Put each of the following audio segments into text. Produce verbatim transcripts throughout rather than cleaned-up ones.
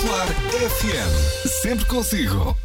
Popular F M. Sempre consigo.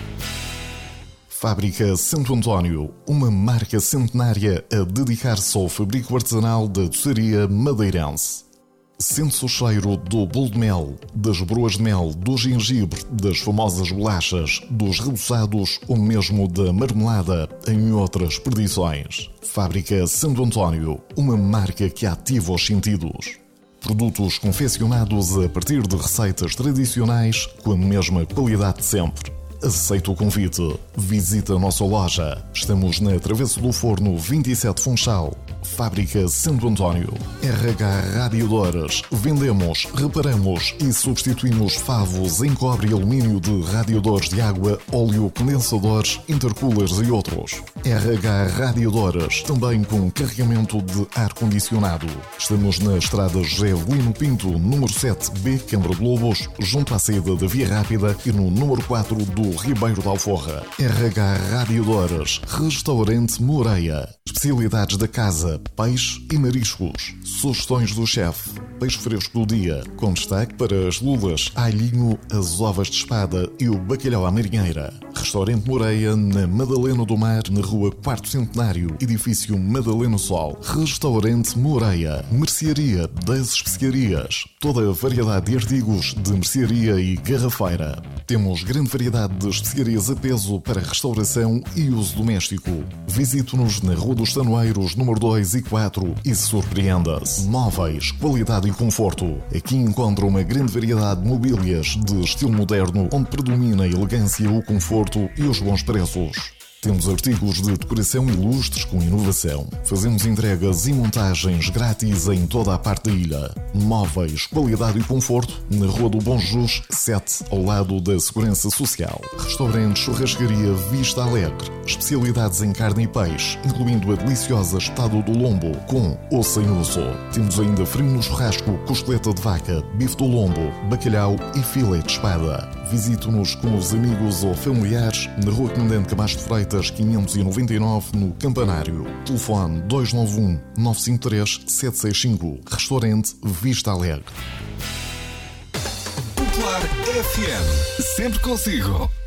Fábrica Santo António, uma marca centenária a dedicar-se ao fabrico artesanal da doçaria madeirense. Sente-se o cheiro do bolo de mel, das broas de mel, do gengibre, das famosas bolachas, dos reboçados ou mesmo da marmelada, em outras perdições. Fábrica Santo António, uma marca que ativa os sentidos. Produtos confeccionados a partir de receitas tradicionais com a mesma qualidade de sempre. Aceita o convite. Visita a nossa loja. Estamos na Travessa do Forno vinte e sete Funchal. Fábrica Santo António. R H Radiadores. Vendemos, reparamos e substituímos favos em cobre e alumínio de radiadores de água, óleo, condensadores, intercoolers e outros. R H Radiadores. Também com carregamento de ar-condicionado. Estamos na estrada José Lino Pinto, número sete B, Câmara de Lobos, junto à saída da Via Rápida e no número quatro do Ribeiro da Alforra. R H Radiadores. Restaurante Moreira. Especialidades da casa, peixe e mariscos. Sugestões do chefe. Peixe fresco do dia, com destaque para as lulas, alhinho, as ovas de espada e o bacalhau à marinheira. Restaurante Moreira, na Madalena do Mar, na rua Quarto Centenário, edifício Madalena Sol. Restaurante Moreira. Mercearia das Especiarias. Toda a variedade de artigos de mercearia e garrafeira. Temos grande variedade de especiarias a peso para restauração e uso doméstico. Visite-nos na Rua dos Tanoeiros, número dois e quatro e surpreenda-se. Móveis, qualidade e conforto. Aqui encontra uma grande variedade de mobílias de estilo moderno, onde predomina a elegância, o conforto e os bons preços. Temos artigos de decoração ilustres com inovação. Fazemos entregas e montagens grátis em toda a parte da ilha. Móveis, qualidade e conforto na Rua do Bom Jesus, sete, ao lado da Segurança Social. Restaurante Churrascaria Vista Alegre. Especialidades em carne e peixe, incluindo a deliciosa espetada do lombo, com ou sem osso. Temos ainda frango no churrasco, costeleta de vaca, bife do lombo, bacalhau e filé de espada. Visite-nos com os amigos ou familiares na Rua Comandante Camacho de Freitas, quinhentos e noventa e nove, no Campanário. Telefone dois nove um, nove cinco três, sete seis cinco. Restaurante Vista Alegre. Popular F M. Sempre consigo.